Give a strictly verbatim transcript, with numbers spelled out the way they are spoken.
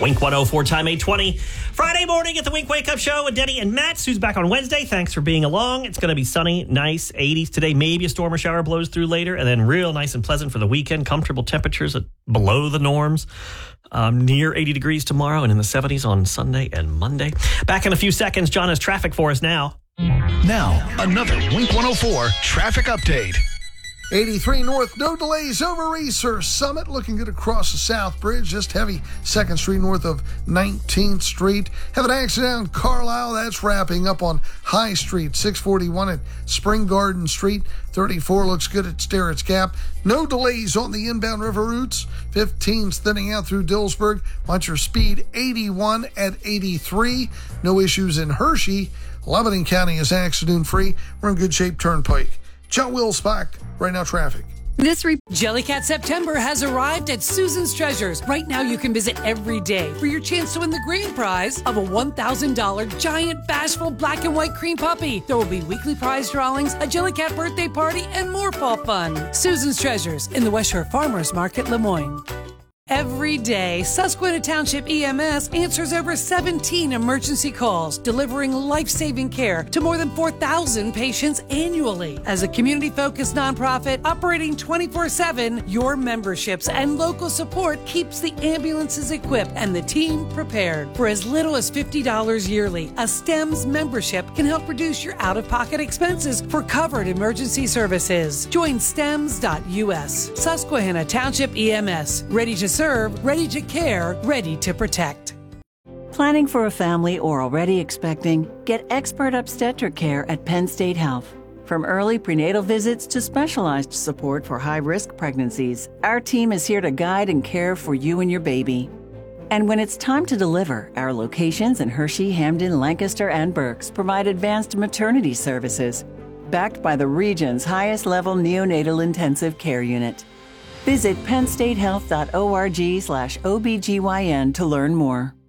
Wink one oh four, time eight twenty. Friday morning at the Wink Wake Up Show with Denny and Matt. Sue's back on Wednesday. Thanks for being along. It's going to be sunny, nice, eighties today. Maybe a storm or shower blows through later, and then real nice and pleasant for the weekend. Comfortable temperatures at below the norms. Um, near eighty degrees tomorrow and in the seventies on Sunday and Monday. Back in a few seconds. John has traffic for us now. Now, another Wink one oh four traffic update. eighty-three north, no delays over Research Summit. Looking good across the South Bridge. Just heavy second Street north of nineteenth Street. Have an accident on Carlisle. That's wrapping up on High Street. six forty-one at Spring Garden Street. thirty-four looks good at Sterrett's Gap. No delays on the inbound river routes. fifteen's thinning out through Dillsburg. Watch your speed. eighty-one at eighty-three. No issues in Hershey. Lebanon County is accident-free. We're in good shape. Turnpike. John Wills back. Right now, traffic. This re- Jellycat September has arrived at Susan's Treasures. Right now, you can visit every day for your chance to win the grand prize of a one thousand dollars giant bashful black and white cream puppy. There will be weekly prize drawings, a Jellycat birthday party, and more fall fun. Susan's Treasures in the West Shore Farmers Market, Lemoyne. Every day, Susquehanna Township E M S answers over seventeen emergency calls, delivering life-saving care to more than four thousand patients annually. As a community-focused nonprofit operating twenty-four seven, your memberships and local support keeps the ambulances equipped and the team prepared. For as little as fifty dollars yearly, a STEMS membership can help reduce your out-of-pocket expenses for covered emergency services. Join stems dot U S. Susquehanna Township E M S. Ready to serve, ready to care, ready to protect. Planning for a family or already expecting? Get expert obstetric care at Penn State Health. From early prenatal visits to specialized support for high-risk pregnancies, our team is here to guide and care for you and your baby. And when it's time to deliver, our locations in Hershey, Hamden, Lancaster, and Berks provide advanced maternity services, backed by the region's highest-level neonatal intensive care unit. Visit penn state health dot org slash O B G Y N to learn more.